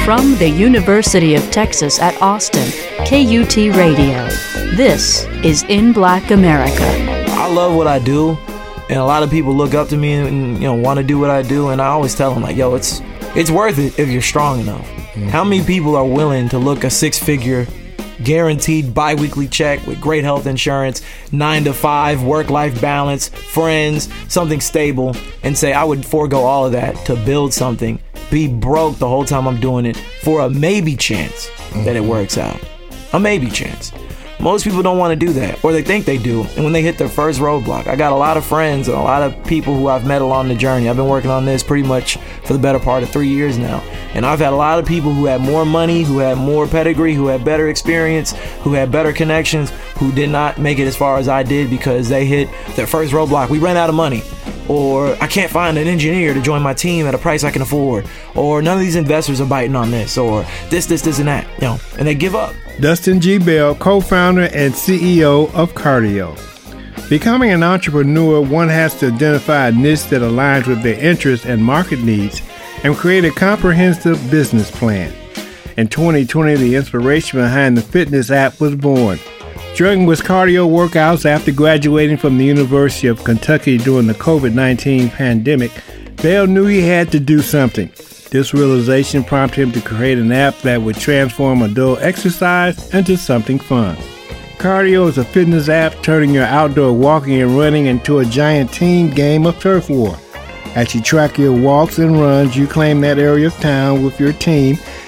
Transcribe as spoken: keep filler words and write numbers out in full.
From the University of Texas at Austin, K U T Radio. This is In Black America. I love what I do, and a lot of people look up to me and, you know, want to do what I do, and I always tell them, like, yo, it's it's worth it if you're strong enough. Mm-hmm. How many people are willing to look a six-figure, guaranteed bi-weekly check with great health insurance, nine to five, work-life balance, friends, something stable, and say, I would forego all of that to build something, be broke the whole time I'm doing it for a maybe chance mm-hmm. that it works out. A maybe chance. Most people don't want to do that, or they think they do, and when they hit their first roadblock, I got a lot of friends and a lot of people who I've met along the journey. I've been working on this pretty much for the better part of three years now, and I've had a lot of people who had more money, who had more pedigree, who had better experience, who had better connections, who did not make it as far as I did because they hit their first roadblock. We ran out of money, or I can't find an engineer to join my team at a price I can afford, or none of these investors are biting on this, or this, this, this, and that, you know, and they give up. Dustin G. Bell, co-founder and C E O of Cardio. Becoming an entrepreneur, one has to identify a niche that aligns with their interests and market needs and create a comprehensive business plan. In twenty twenty, the inspiration behind the fitness app was born. Struggling with cardio workouts after graduating from the University of Kentucky during the covid nineteen pandemic, Bell knew he had to do something. This realization prompted him to create an app that would transform adult exercise into something fun. Cardio is a fitness app turning your outdoor walking and running into a giant team game of turf war. As you track your walks and runs, you claim that area of town with your team